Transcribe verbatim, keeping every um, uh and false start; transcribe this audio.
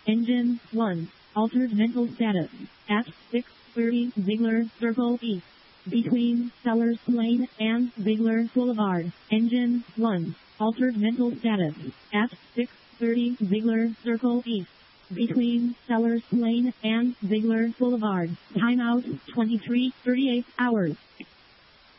Engine one. Altered mental status. At six thirty Ziegler Circle East. Between Sellers Lane and Ziegler Boulevard. Engine one. Altered mental status. At six thirty Ziegler Circle East. Between Sellers Lane and Ziegler Boulevard. Timeout twenty-three thirty-eight hours.